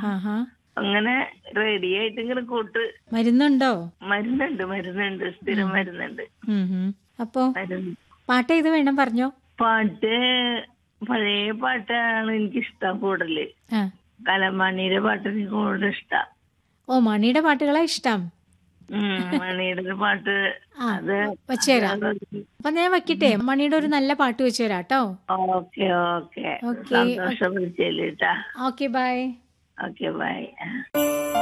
ആഹാ. അങ്ങനെ റെഡി ആയിട്ട് ഇങ്ങനെ കൂട്ട്. മരുന്നുണ്ടോ? മരുന്നുണ്ട്, സ്ഥിരം മരുന്നുണ്ട്. അപ്പോ മരുന്ന് പാട്ട് ഏത് വേണം പറഞ്ഞോ. പാട്ട് പഴയ പാട്ടാണ് എനിക്കിഷ്ടം കൂടുതല്. ആ. കലമാണിയുടെ പാട്ട് എനിക്ക് കൂടുതൽ ഇഷ്ടം. ഓ, മണിയുടെ പാട്ടുകളാ ഇഷ്ടം. മണിയുടെ പാട്ട് ആ, അത്. വെച്ചുതരാം. അപ്പൊ ഞാൻ വെക്കട്ടെ, മണിയുടെ ഒരു നല്ല പാട്ട് വെച്ചുതരാം കേട്ടോ. Okay okay, okay. സന്തോഷം വിളിച്ചേട്ടാ. Okay, by. Okay bye.